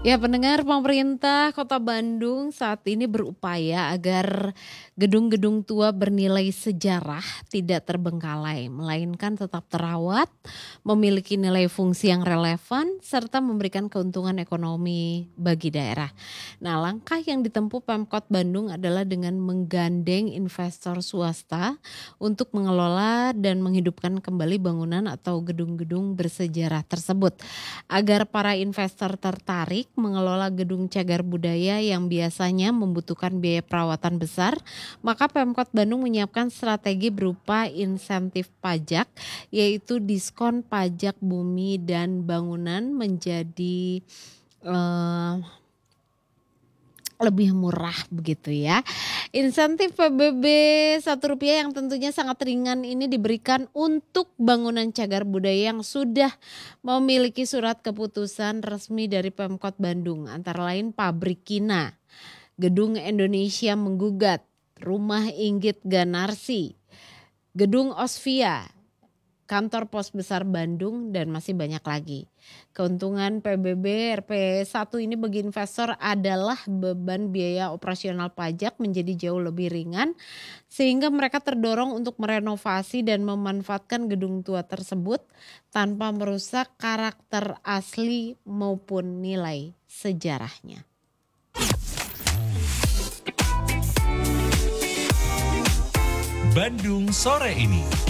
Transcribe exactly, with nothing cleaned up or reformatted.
Ya, pendengar, pemerintah Kota Bandung saat ini berupaya agar gedung-gedung tua bernilai sejarah tidak terbengkalai, melainkan tetap terawat, memiliki nilai fungsi yang relevan, serta memberikan keuntungan ekonomi bagi daerah. Nah, langkah yang ditempuh Pemkot Bandung adalah dengan menggandeng investor swasta untuk mengelola dan menghidupkan kembali bangunan atau gedung-gedung bersejarah tersebut. Agar para investor tertarik mengelola gedung cagar budaya yang biasanya membutuhkan biaya perawatan besar, maka Pemkot Bandung menyiapkan strategi berupa insentif pajak, yaitu diskon pajak bumi dan bangunan menjadi eh, lebih murah begitu ya. Insentif P B B satu rupiah yang tentunya sangat ringan ini diberikan untuk bangunan cagar budaya yang sudah memiliki surat keputusan resmi dari Pemkot Bandung, antara lain Pabrik Kina, Gedung Indonesia Menggugat, Rumah Inggit Ganarsi, Gedung Osvia, Kantor Pos Besar Bandung, dan masih banyak lagi. Keuntungan P B B R P satu ini bagi investor adalah beban biaya operasional pajak menjadi jauh lebih ringan, sehingga mereka terdorong untuk merenovasi dan memanfaatkan gedung tua tersebut tanpa merusak karakter asli maupun nilai sejarahnya. Bandung sore ini.